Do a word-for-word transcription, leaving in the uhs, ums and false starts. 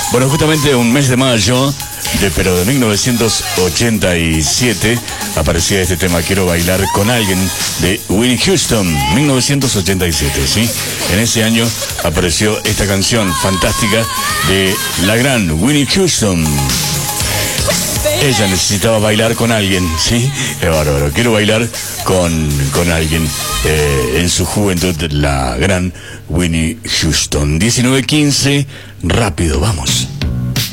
Bueno, justamente un mes de mayo, de, pero de mil novecientos ochenta y siete, aparecía este tema, Quiero bailar con alguien, de Whitney Houston, mil novecientos ochenta y siete, ¿sí? En ese año apareció esta canción fantástica de la gran Whitney Houston. Ella necesitaba bailar con alguien, ¿sí? Es bárbaro. Quiero bailar con, con alguien. Eh, en su juventud, la gran Whitney Houston. diecinueve quince, rápido, vamos.